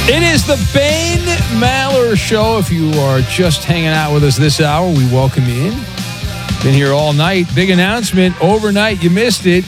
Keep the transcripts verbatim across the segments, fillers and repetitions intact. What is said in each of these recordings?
It is the Ben Maller Show. If you are just hanging out with us this hour, we welcome you in. Been here all night. Big announcement overnight. You missed it.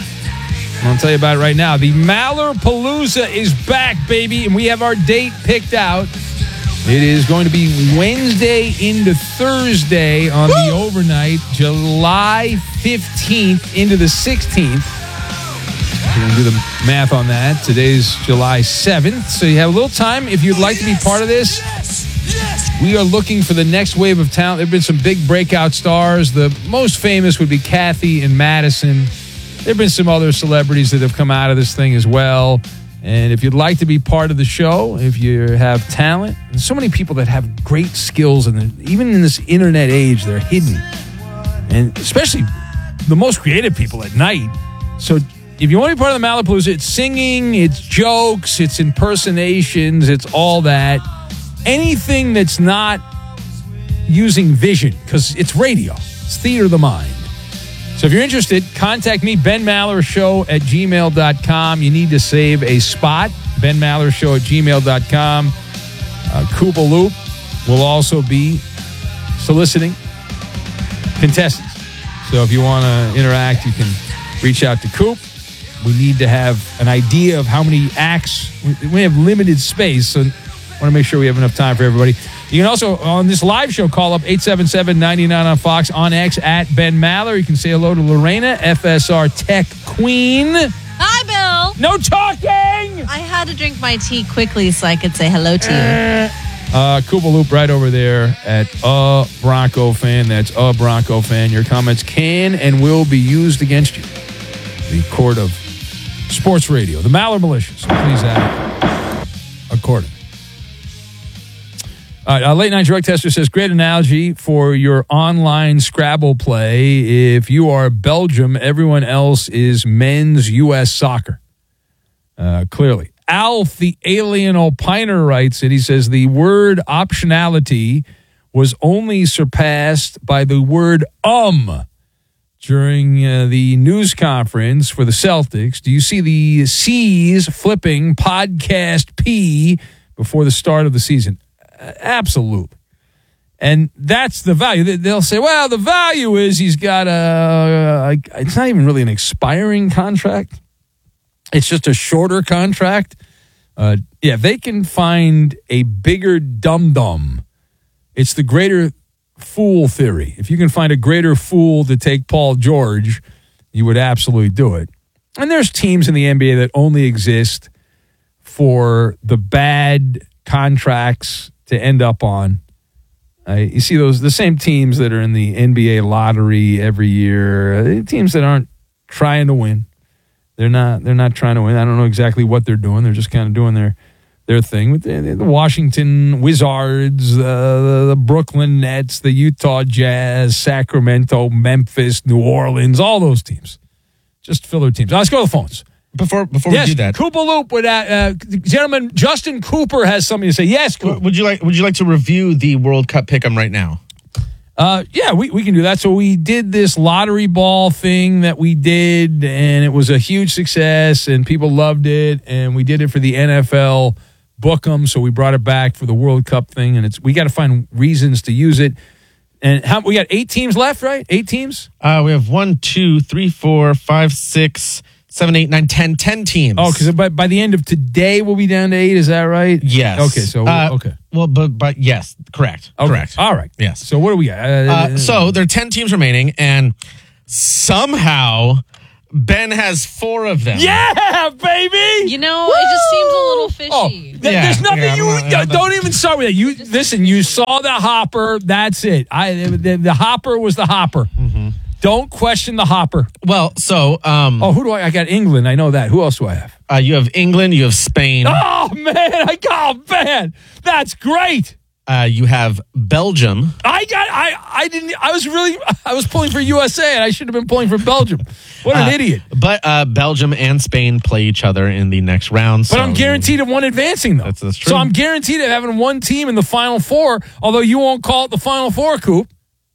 I'll tell you about it right now. The Maller Palooza is back, baby, and we have our date picked out. It is going to be Wednesday into Thursday on Woo! The overnight, July fifteenth into the sixteenth. We're going to do the math on that. Today's July seventh, so you have a little time. If you'd like to be part of this, we are looking for the next wave of talent. There have been some big breakout stars. The most famous would be Kathy and Madison. There have been some other celebrities that have come out of this thing as well. And if you'd like to be part of the show, if you have talent, there's so many people that have great skills, and even in this internet age, they're hidden. And especially the most creative people at night. So if you want to be part of the Maller Palooza, it's singing, it's jokes, it's impersonations, it's all that. Anything that's not using vision, because it's radio. It's theater of the mind. So if you're interested, contact me, Ben Maller Show at gmail dot com. You need to save a spot, Ben Maller Show at gmail dot com. Uh, Koopa Loop will also be soliciting contestants. So if you want to interact, you can reach out to Coop. We need to have an idea of how many acts. We have limited space, so I want to make sure we have enough time for everybody. You can also, on this live show, call up eight seven seven, nine nine on Fox, on X, at Ben Maller. You can say hello to Lorena, F S R Tech Queen. Hi, Bill. No talking! I had to drink my tea quickly so I could say hello to you. Uh, Koopa Loop right over there at A Bronco Fan. That's A Bronco Fan. Your comments can and will be used against you. The court of sports radio, the Maller Militia. So please act accordingly. All right, uh, Late Night Drug Tester says, great analogy for your online Scrabble play. If you are Belgium, everyone else is men's U S soccer. Uh, clearly. Alf, the alien opiner, writes it. He says, the word optionality was only surpassed by the word um during uh, the news conference for the Celtics. Do you see the C's flipping podcast P before the start of the season? Absolutely. And that's the value. They'll say, well, the value is he's got a, it's not even really an expiring contract. It's just a shorter contract. Uh, yeah, if they can find a bigger dum-dum, it's the greater fool theory. If you can find a greater fool to take Paul George, you would absolutely do it. And there's teams in the N B A that only exist for the bad contracts to end up on. Uh, you see those the same teams that are in the N B A lottery every year, uh, teams that aren't trying to win. They're not. They're not trying to win. I don't know exactly what they're doing. They're just kind of doing their their thing with the, the Washington Wizards, uh, the, the Brooklyn Nets, the Utah Jazz, Sacramento, Memphis, New Orleans, all those teams. Just filler teams. Now, let's go to the phones. Before before yes, we do that, Koopa Loop with that, uh, gentleman. Justin Cooper has something to say. Yes, Coop. would you like would you like to review the World Cup pick'em right now? Uh, yeah, we, we can do that. So we did this lottery ball thing that we did, and it was a huge success, and people loved it. And we did it for the N F L Book'em, so we brought it back for the World Cup thing, and it's we got to find reasons to use it. And how we got eight teams left, right? Eight teams. Uh, we have one, two, three, four, five, six. Seven, eight, nine, ten, ten teams. Oh, because by, by the end of today, we'll be down to eight. Is that right? Yes. Okay. So uh, okay. Well, but but yes, correct. Okay. Correct. All right. Yes. So what do we got? Uh, uh, so there are ten teams remaining, and somehow Ben has four of them. Yeah, baby. You know, Woo! It just seems a little fishy. Oh, th- Yeah, there's nothing yeah, you I'm not- don't even start with that. You listen. You saw the hopper. That's it. I the, the hopper was the hopper. Mm-hmm. Don't question the hopper. Well, so um, Oh, who do I? I got England. I know that. Who else do I have? uh, you have England, you have Spain, Oh man, I got oh, man. That's great. uh, you have Belgium. I got. I. I didn't. I was really. I was pulling for U S A, and I should have been pulling for Belgium. What an Uh, idiot. But uh, Belgium and Spain play each other in the next round. But so I'm guaranteed of one advancing, though. That's- that's true. So I'm guaranteed of having one team in the Final Four, although you won't call it the Final Four, Coop.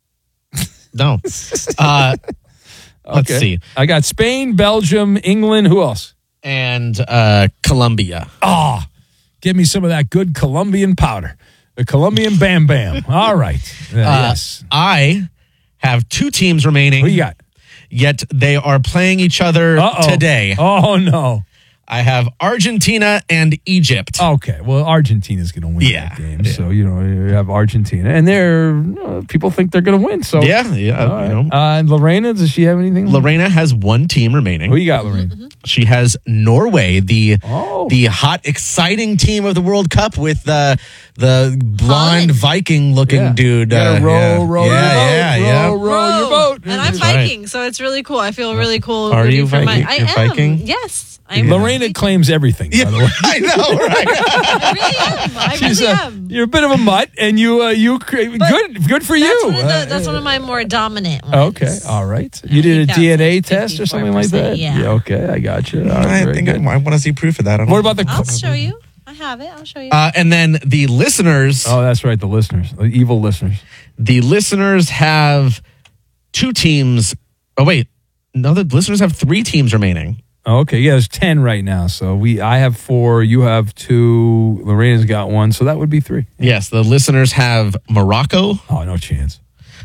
No. Uh, let's Okay. see. I got Spain, Belgium, England. Who else? And uh, Colombia. Oh, Give me some of that good Colombian powder. The Colombian Bam Bam. All right. Uh, Uh, yes. I have two teams remaining. What you got? Yet they are playing each other Uh-oh. today. Oh, no. I have Argentina and Egypt. Okay. Well, Argentina's going to win Yeah, that game. yeah. So, you know, you have Argentina. And they're, uh, people think they're going to win. So, Yeah, yeah. All right. You know. Uh, and Lorena, does she have anything? Lorena has one team remaining. Who you got, Lorena? She has Norway, the Oh. the hot, exciting team of the World Cup with the the blonde Holland. Viking looking Yeah. dude. You gotta uh, row, yeah. row, yeah, your boat, yeah, yeah. row, row your boat. And I'm That's right. Viking, so it's really cool. I feel really cool. Are rooting you for Viking? My, I You're am. Viking? Yes. I'm Lorena claims everything, by the way. I know, right? I really am. I She's really a, am. you're a bit of a mutt, and you, uh, you, cra- good, good for That's, you. one of Uh, the, that's one of my more dominant ones. Okay, all right. You did a think D N A that's like test or something like that? fifty-four percent, yeah. Okay, I got you. All right, I very think I, good. I want to see proof of that. I don't What know. about the? I'll show you. I have it. I'll show you. Uh, and then the listeners, Oh, that's right. The listeners, the evil listeners. the listeners have two teams. Oh wait, no, the listeners have three teams remaining. Oh, okay, yeah, there's ten right now. So we, I have four. You have two. Lorena's got one. So that would be three. Yes, the listeners have Morocco, Oh, no chance.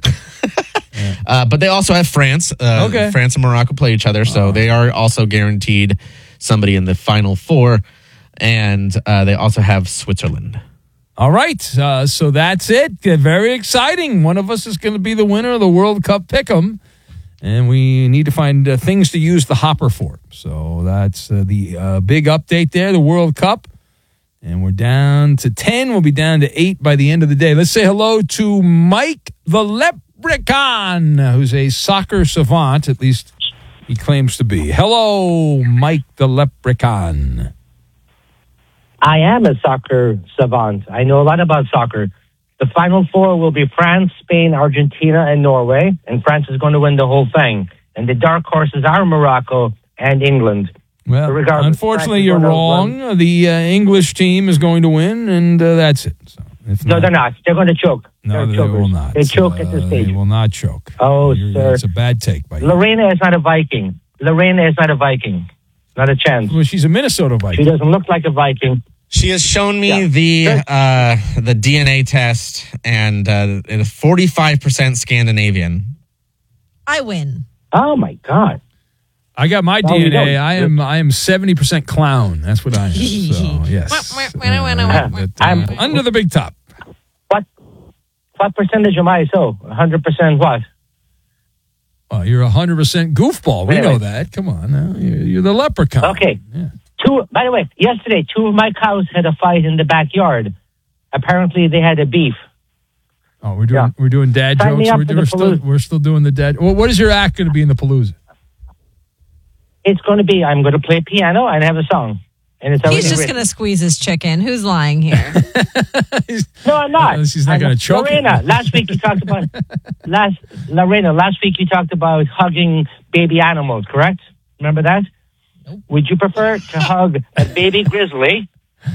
uh, but they also have France. Uh, Okay. France and Morocco play each other, so they are also guaranteed somebody in the final four. And uh, they also have Switzerland. All right. Uh, so that's it. Uh, Very exciting. One of us is going to be the winner of the World Cup Pick'em. And we need to find uh, things to use the hopper for. So that's uh, the uh, big update there, the World Cup. And we're down to ten. We'll be down to eight by the end of the day. Let's say hello to Mike the Leprechaun, who's a soccer savant. At least he claims to be. Hello, Mike the Leprechaun. I am a soccer savant. I know a lot about soccer. The final four will be France, Spain, Argentina, and Norway. And France is going to win the whole thing. And the dark horses are Morocco and England. Well, But regardless, unfortunately, France is you're gonna wrong. The uh, English team is going to win, and uh, that's it. So if No, they're not. They're going to choke. No, they're they chokers. will not. They choke at Uh, the stage. They will not choke. Oh, You're- sir. That's a bad take by you. Lorena is not a Viking. Lorena is not a Viking. Not a chance. Well, she's a Minnesota She Viking. doesn't look like a Viking. She has shown me Yeah. the Sure. uh, the D N A test, and uh, it is forty-five percent Scandinavian. I win. Oh, my God. I got my Well, D N A. you don't. I am I am seventy percent clown. That's what I am. So, yes. Uh, I'm- under the big top. What what percentage am I so? one hundred percent what? Oh, you're a hundred percent goofball. We Anyway. know that. Come on, now. You're, you're the leprechaun. Okay. Yeah. Two. By the way, yesterday, two of my cows had a fight in the backyard. Apparently, they had a beef. Oh, we're doing Yeah. we're doing dad Sign me jokes. up We're, for we're the still Palooza. we're still doing the dad. Well, what is your act going to be in the Palooza? It's going to be, I'm going to play piano and have a song. And it's already He's just written. going to squeeze his chicken. Who's lying here? No, I'm not. Unless he's not I'm gonna choke it. Lorena, last week you talked about last Lorena. Last week you talked about hugging baby animals. Correct? Remember that? Would you prefer to hug a baby grizzly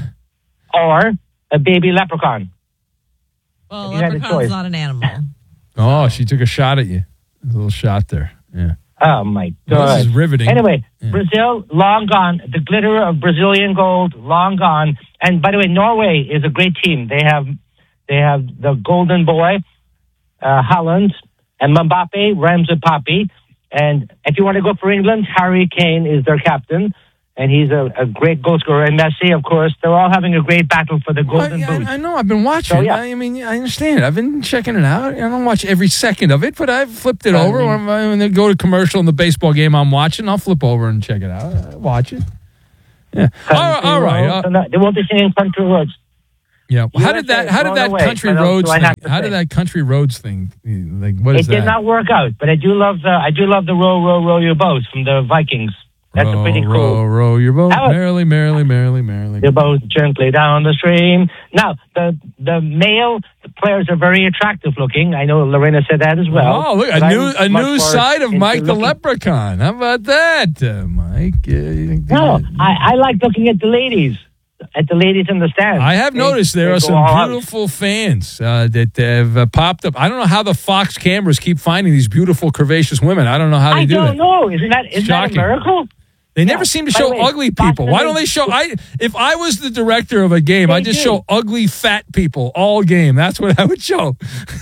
or a baby leprechaun? Well, You had a leprechaun's choice. not an animal. Oh, she took a shot at you. A little shot there. Yeah. Oh my Well, God! this is riveting. Anyway, Yeah. Brazil long gone. The glitter of Brazilian gold long gone. And by the way, Norway is a great team. They have they have the golden boy, uh, Haaland, and Mbappe, Ramsey Papi. And if you want to go for England, Harry Kane is their captain, and he's a, a great goal scorer. And Messi, of course, they're all having a great battle for the Well, golden yeah, boot. I, I know. I've been watching. So, yeah. I mean, I understand. I've been checking it out. I don't watch every second of it, but I've flipped it I over. mean- when, I, when they go to commercial in the baseball game I'm watching, I'll flip over and check it out. I watch it. Yeah. All right. All right. Uh, So they won't be singing country roads. yeah. How did U S A that? How did blown that away, country but also roads I thing? have to How say- did that country roads thing? Like, what is It that? did not work out, but I do love the I do love the row row row your boat from the Vikings. That's row, a pretty cool. row, row your boat How- merrily, merrily, merrily, merrily. Your boat gently down the stream. Now the the male players are very attractive looking. I know Lorena said that as well. Oh, look, a but new I'm a much new more side of into Mike the looking- Leprechaun. How about that, uh, Mike? Uh, you think- No, I, I like looking at the ladies, at the ladies in the stands. I have They- noticed there they are go some all out. beautiful fans uh, that have uh, popped up. I don't know how the Fox cameras keep finding these beautiful, curvaceous women. I don't know how they I do don't that. know. Isn't that isn't Shocking. that a miracle? They Yeah. never seem to By show the way, ugly people. Boston Why don't is- they show? I if I was the director of a game, They I'd just do. show ugly fat people all game. That's what I would show.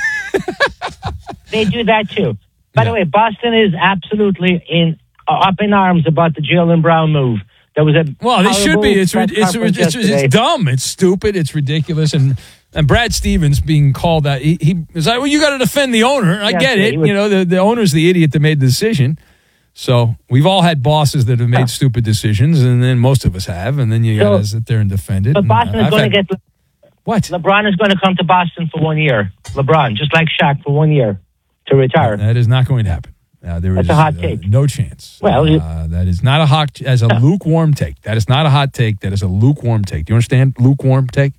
They do that too. By Yeah. the way, Boston is absolutely in uh, up in arms about the Jaylen Brown move. There was a Well, they should be. It's horrible it's press it's, conference it's, it's, yesterday. dumb. It's stupid. It's ridiculous. And and Brad Stevens being called that he, he was like, well, you got to defend the owner. I Yeah, get he it. was- You know, the the owner's the idiot that made the decision. So we've all had bosses that have made Yeah. stupid decisions, and then most of us have, and then you got to So- sit there and defend it. But And Boston is I've going to had- get what? LeBron is going to come to Boston for one year. LeBron, just like Shaq, for one year to retire. That is not going to happen. Uh, there That's is a hot uh, take. no chance. Well, you- uh, that is not a hot as a lukewarm take. That is not a hot take. That is a lukewarm take. Do you understand? Lukewarm take.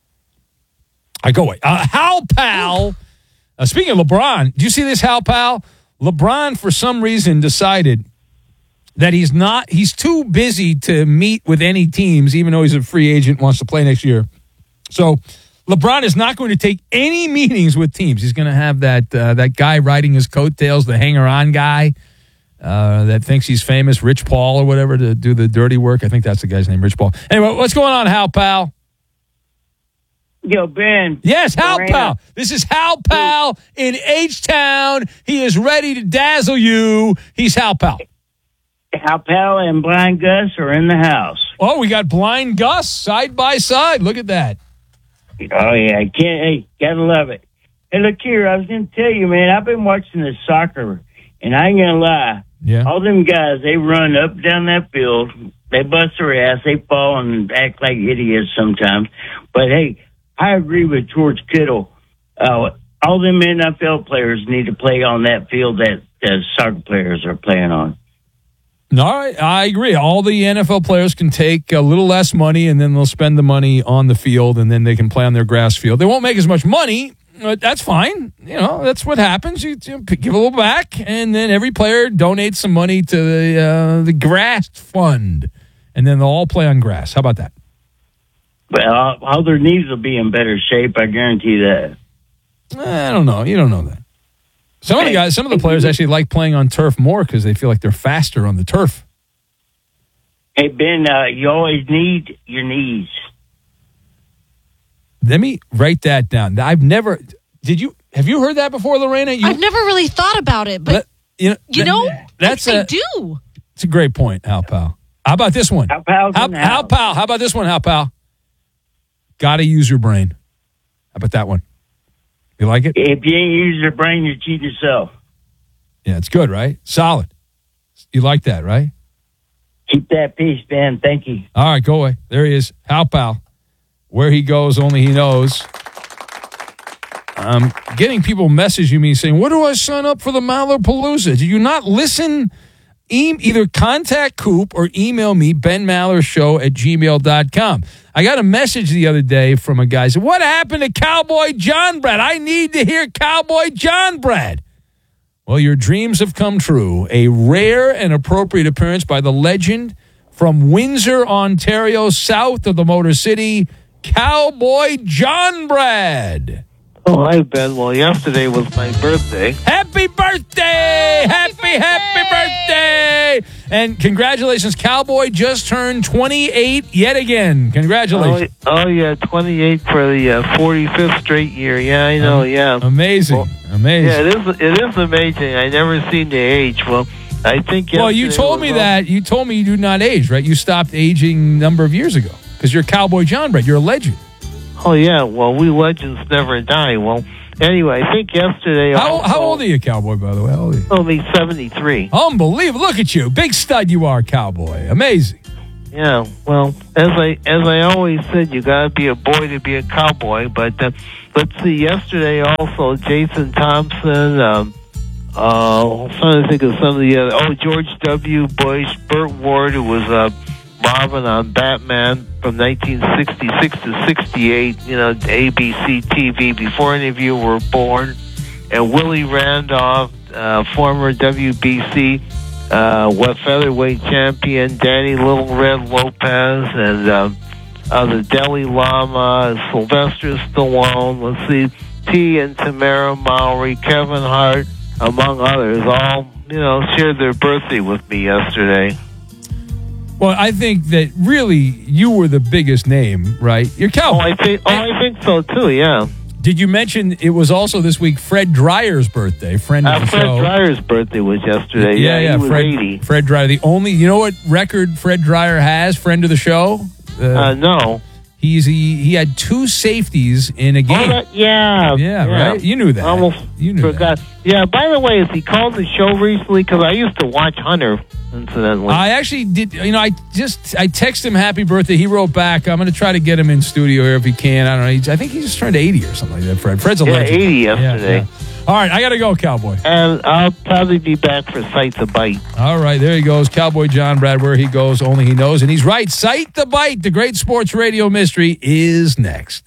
I go away. Uh, Hal Pal. Uh, speaking of LeBron, do you see this, Hal Pal? LeBron, for some reason, decided that he's not. He's too busy to meet with any teams, even though he's a free agent, wants to play next year. So LeBron is not going to take any meetings with teams. He's going to have that uh, that guy riding his coattails, the hanger-on guy uh, that thinks he's famous, Rich Paul or whatever, to do the dirty work. I think that's the guy's name, Rich Paul. Anyway, what's going on, Hal Pal? Yo, Ben. Yes, Hal Lorena. Pal. This is Hal Pal in H-Town. He is ready to dazzle you. He's Hal Pal. Hal Pal and Blind Gus are in the house. Oh, we got Blind Gus side by side. Look at that. Oh, yeah. I can't, hey, gotta love it. Hey, look here. I was going to tell you, man, I've been watching this soccer, and I ain't going to lie. Yeah. All them guys, they run up and down that field. They bust their ass. They fall and act like idiots sometimes. But, hey, I agree with George Kittle. Uh, all them N F L players need to play on that field that uh, soccer players are playing on. No, I, I agree. All the N F L players can take a little less money, and then they'll spend the money on the field, and then they can play on their grass field. They won't make as much money, but that's fine. You know, that's what happens. You, you give a little back, and then every player donates some money to the uh, the grass fund, and then they'll all play on grass. How about that? Well, all, all their knees will be in better shape. I guarantee that. I don't know. You don't know that. Some of the guys, some of the players actually like playing on turf more because they feel like they're faster on the turf. Hey, Ben, uh, you always need your knees. Let me write that down. I've never. Did you have you heard that before, Lorena? You, I've never really thought about it, but That- you know, you that- know, that's I, I a, do. it's a great point, Hal Pal. How about this one? Hal Pal's Hal, in the Hal house. Pal. How about this one, Hal Pal? Got to use your brain. How about that one? You like it? If you ain't use your brain, you're cheating yourself. Yeah, it's good, right? Solid. You like that, right? Keep that peace, Ben. Thank you. All right, go away. There he is, Hal Pal. Where he goes, only he knows. I'm getting people messaging me saying, "What do I sign up for the Mallerpalooza?" Did you not listen? E- either contact Coop or email me, ben maller show at gmail dot com. I got a message the other day from a guy. Said, "What happened to Cowboy John Brad? I need to hear Cowboy John Brad." Well, your dreams have come true. A rare and appropriate appearance by the legend from Windsor, Ontario, south of the Motor City, Cowboy John Brad. Oh, hi, Ben. Well, yesterday was my birthday. Happy birthday! Happy, happy birthday! And congratulations, Cowboy just turned twenty-eight yet again. Oh, Congratulations. oh yeah, twenty-eight for the uh, forty-fifth straight year. Yeah, I know, yeah. Amazing. Well, Amazing. Yeah, it is It is amazing. I never seen the age. Well, I think Well, you yesterday told was me all- that. You told me you do not age, right? You stopped aging a number of years ago because you're Cowboy John Brad. You're a legend. Oh, yeah, well, we legends never die. Well, anyway, I think yesterday... How, also, how old are you, Cowboy, by the way? How old are you? Only seventy-three. Unbelievable. Look at you. Big stud you are, Cowboy. Amazing. Yeah, well, as I as I always said, you gotta be a boy to be a cowboy. But uh, let's see, yesterday also, Jason Thompson, um, uh, I'm trying to think of some of the other, oh, George W. Bush, Burt Ward, who was uh, Robin on Batman from nineteen sixty-six to sixty-eight, you know, A B C T V, before any of you were born, and Willie Randolph, uh, former W B C uh, what featherweight champion, Danny Little Red Lopez, and um, uh, the Dalai Lama, Sylvester Stallone, let's see, T and Tamara Mowry, Kevin Hart, among others, all, you know, shared their birthday with me yesterday. Well, I think that really you were the biggest name, right? You're Oh, Cowboy. I think. Oh, I think so too. Yeah. Did you mention it was also this week Fred Dreyer's birthday? Friend of Uh, the Fred show. Dreyer's birthday was yesterday. Yeah, yeah. he was Fred, eighty. Fred Dreyer. The only, you know what record Fred Dreyer has? Friend of the show. Uh, Uh, no. he's he he had two safeties in a Oh, game. that, yeah. Yeah, right? You knew that. I almost You knew forgot. Yeah, by the way, has he called the show recently? Because I used to watch Hunter, incidentally. I actually did. You know, I just I texted him happy birthday. He wrote back. I'm going to try to get him in studio here if he can. I don't know. He's, I think he just turned eighty or something like that. Fred. Fred's a Yeah, legend. eighty yesterday. Yeah, yeah. All right, I got to go, Cowboy. and I'll probably be back for Sight to Bite. All right, there he goes, Cowboy John Brad. Where he goes, only he knows, and he's right. Sight the Bite, the great sports radio mystery, is next.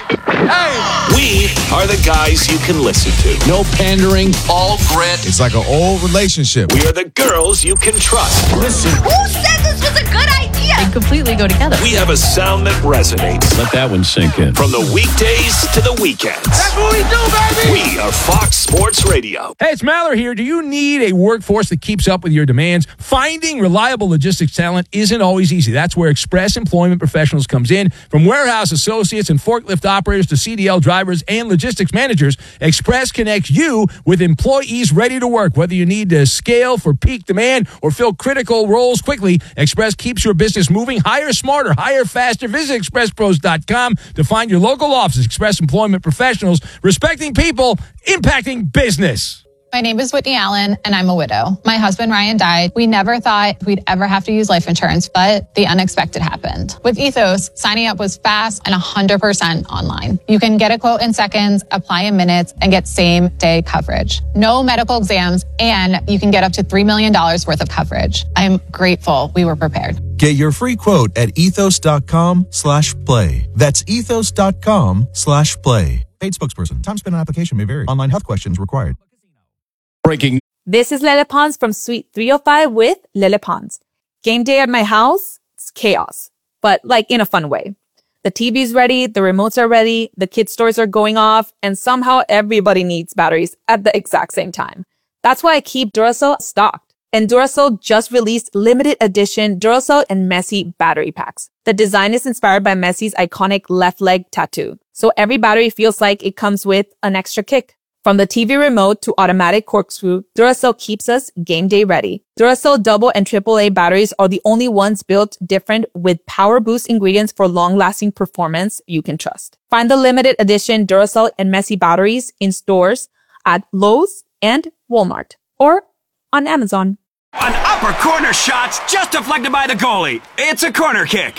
We are the guys you can listen to. No pandering, all grit. It's like an old relationship. We are the girls you can trust. Listen. Who said this was a good idea? They completely go together. We have a sound that resonates. Let that one sink in. From the weekdays to the weekends. That's what we do, baby. We are Fox Sports Radio. Hey, it's Maller here. Do you need a workforce that keeps up with your demands? Finding reliable logistics talent isn't always easy. That's where Express Employment Professionals comes in. From warehouse associates and forklift operators to C D L drivers and logistics managers, Express connects you with employees ready to work. Whether you need to scale for peak demand or fill critical roles quickly, Express keeps your business moving. Hire smarter, hire faster. Visit express pros dot com to find your local office. Express Employment Professionals, respecting people, impacting business. My name is Whitney Allen, and I'm a widow. My husband, Ryan, died. We never thought we'd ever have to use life insurance, but the unexpected happened. With Ethos, signing up was fast and one hundred percent online. You can get a quote in seconds, apply in minutes, and get same-day coverage. No medical exams, and you can get up to three million dollars worth of coverage. I'm grateful we were prepared. Get your free quote at ethos.com slash play. That's ethos.com slash play. Paid spokesperson. Time spent on application may vary. Online health questions required. Breaking. This is Lele Pons from Suite three oh five with Lele Pons. Game day at my house, it's chaos, but like in a fun way. The T V's ready, the remotes are ready, the kids' stores are going off, and somehow everybody needs batteries at the exact same time. That's why I keep Duracell stocked. And Duracell just released limited edition Duracell and Messi battery packs. The design is inspired by Messi's iconic left leg tattoo, so every battery feels like it comes with an extra kick. From the T V remote to automatic corkscrew, Duracell keeps us game day ready. Duracell double and triple A batteries are the only ones built different with power boost ingredients for long-lasting performance you can trust. Find the limited edition Duracell and Messi batteries in stores at Lowe's and Walmart or on Amazon. An upper corner shot's just deflected by the goalie. It's a corner kick.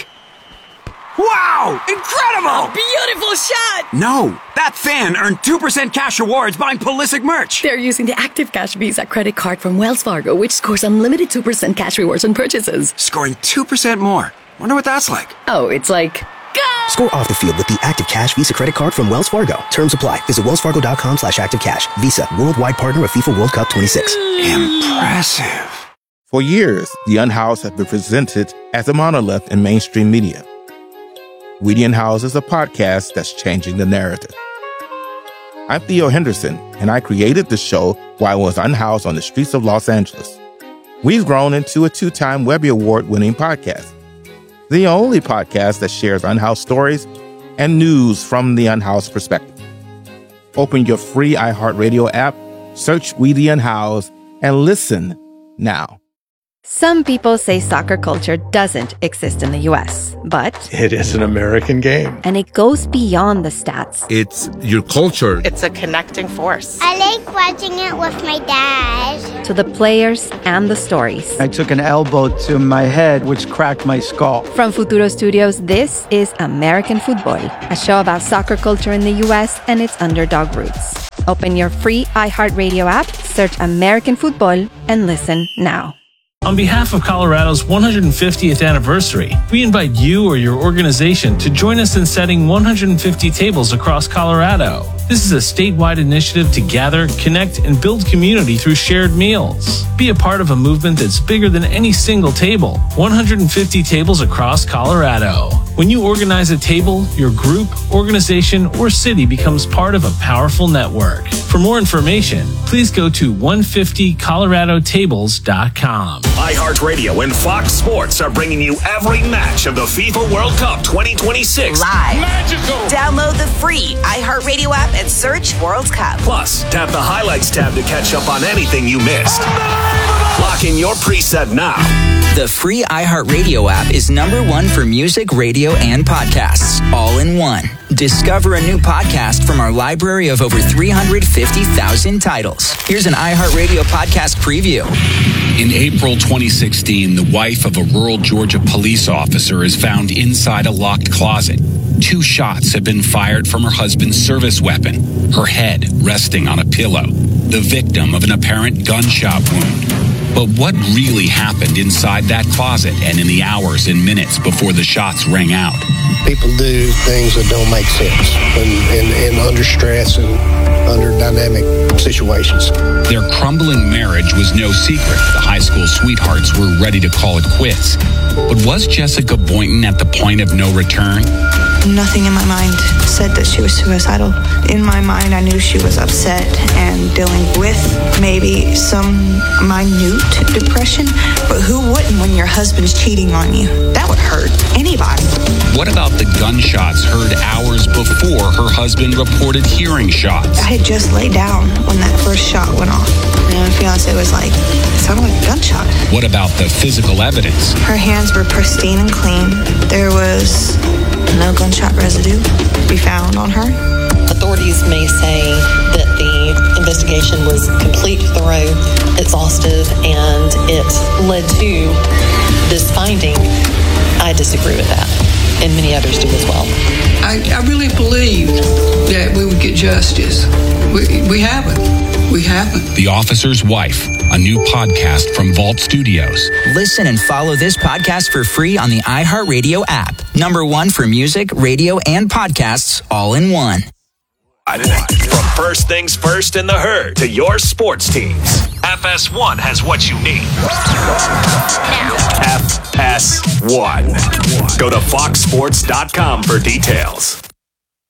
Wow! Incredible! A beautiful shot! No, that fan earned two percent cash rewards buying Pulisic merch. They're using the Active Cash Visa credit card from Wells Fargo, which scores unlimited two percent cash rewards on purchases. Scoring two percent more. Wonder what that's like. Oh, it's like... Go! Score off the field with the Active Cash Visa credit card from Wells Fargo. Terms apply. Visit wellsfargo.com slash activecash. Visa, worldwide partner of FIFA World Cup twenty-six. Impressive. For years, The Unhoused has been presented as a monolith in mainstream media. We the Unhoused is a podcast that's changing the narrative. I'm Theo Henderson, and I created the show while I was unhoused on the streets of Los Angeles. We've grown into a two-time Webby Award-winning podcast. The only podcast that shares unhoused stories and news from the unhoused perspective. Open your free iHeartRadio app, search We the Unhoused, and listen now. Some people say soccer culture doesn't exist in the U S, but it is an American game. And it goes beyond the stats. It's your culture. It's a connecting force. I like watching it with my dad. To the players and the stories. I took an elbow to my head, which cracked my skull. From Futuro Studios, this is American Football, a show about soccer culture in the U S and its underdog roots. Open your free iHeartRadio app, search American Football, and listen now. On behalf of Colorado's one hundred fiftieth anniversary, we invite you or your organization to join us in setting one hundred fifty tables across Colorado. This is a statewide initiative to gather, connect, and build community through shared meals. Be a part of a movement that's bigger than any single table. one hundred fifty tables across Colorado. When you organize a table, your group, organization, or city becomes part of a powerful network. For more information, please go to one fifty colorado tables dot com. iHeartRadio and Fox Sports are bringing you every match of the FIFA World Cup twenty twenty-six. Live. Magical. Download the free iHeartRadio app and search World Cup. Plus, tap the highlights tab to catch up on anything you missed. Lock in your preset now. The free iHeartRadio app is number one for music, radio, and podcasts, all in one. Discover a new podcast from our library of over three hundred fifty thousand titles. Here's an iHeartRadio podcast preview. In April twenty sixteen, the wife of a rural Georgia police officer is found inside a locked closet. Two shots have been fired from her husband's service weapon, her head resting on a pillow, the victim of an apparent gunshot wound. But what really happened inside that closet and in the hours and minutes before the shots rang out? People do things that don't make sense and, and, and under stress and under dynamic situations. Their crumbling marriage was no secret. The high school sweethearts were ready to call it quits. But was Jessica Boynton at the point of no return? Nothing in my mind said that she was suicidal. In my mind, I knew she was upset and dealing with maybe some minute depression. But who wouldn't when your husband's cheating on you? That would hurt anybody. What about the gunshots heard hours before her husband reported hearing shots? I had just laid down when that first shot went off. And my fiance was like, it sounded like a gunshot. What about the physical evidence? Her hands were pristine and clean. There was no gunshot residue to be found on her. Authorities may say that the investigation was complete, thorough, exhaustive, and it led to this finding. I disagree with that, and many others do as well. I, I really believed that we would get justice. We, we haven't. We haven't. The Officer's Wife, a new podcast from Vault Studios. Listen and follow this podcast for free on the iHeartRadio app. Number one for music, radio, and podcasts, all in one. From first things first in the herd to your sports teams, F S one has what you need. F S one. Go to fox sports dot com for details.